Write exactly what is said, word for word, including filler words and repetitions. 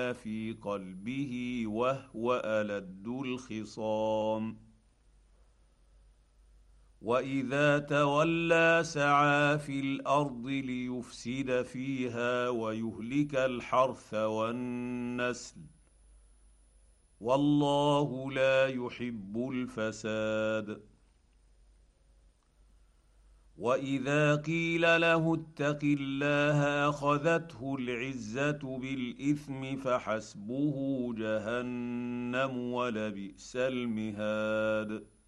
في قلبه وهو ألد الخصام واذا تولى سعى في الارض ليفسد فيها ويهلك الحرث والنسل والله لا يحب الفساد واذا قيل له اتق الله اخذته العزه بالاثم فحسبه جهنم ولبئس المهاد